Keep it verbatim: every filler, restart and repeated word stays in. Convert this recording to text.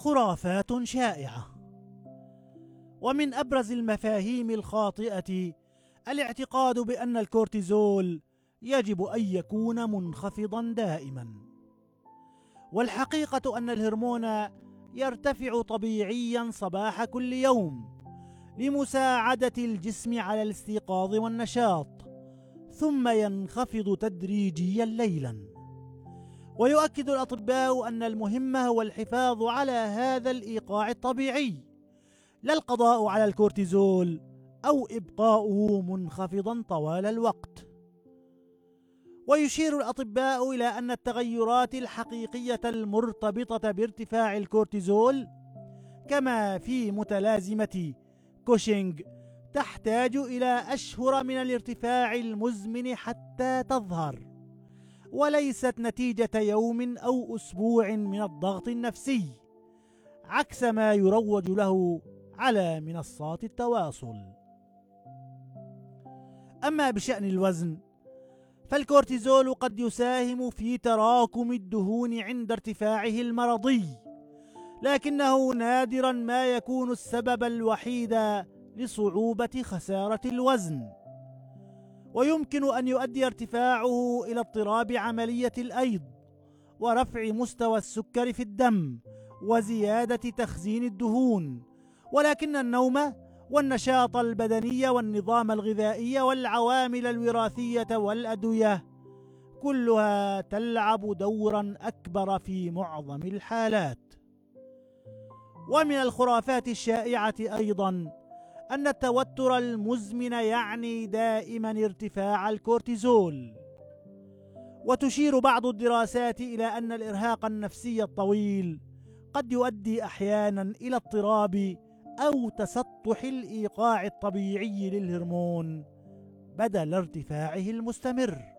خرافات شائعة. ومن أبرز المفاهيم الخاطئة الاعتقاد بأن الكورتيزول يجب أن يكون منخفضا دائما، والحقيقة أن الهرمون يرتفع طبيعيا صباح كل يوم لمساعدة الجسم على الاستيقاظ والنشاط، ثم ينخفض تدريجيا ليلا. ويؤكد الأطباء أن المهم هو الحفاظ على هذا الإيقاع الطبيعي، لا القضاء على الكورتيزول أو إبقاؤه منخفضا طوال الوقت. ويشير الأطباء إلى أن التغيرات الحقيقية المرتبطة بارتفاع الكورتيزول كما في متلازمة كوشينغ تحتاج إلى أشهر من الارتفاع المزمن حتى تظهر، وليست نتيجة يوم أو أسبوع من الضغط النفسي عكس ما يروج له على منصات التواصل. أما بشأن الوزن، فالكورتيزول قد يساهم في تراكم الدهون عند ارتفاعه المرضي، لكنه نادرا ما يكون السبب الوحيد لصعوبة خسارة الوزن. ويمكن أن يؤدي ارتفاعه إلى اضطراب عملية الأيض ورفع مستوى السكر في الدم وزيادة تخزين الدهون، ولكن النوم والنشاط البدني والنظام الغذائي والعوامل الوراثية والأدوية كلها تلعب دورا أكبر في معظم الحالات. ومن الخرافات الشائعة أيضا أن التوتر المزمن يعني دائما ارتفاع الكورتيزول، وتشير بعض الدراسات إلى أن الإرهاق النفسي الطويل قد يؤدي أحيانا إلى اضطراب أو تسطح الإيقاع الطبيعي للهرمون بدل ارتفاعه المستمر.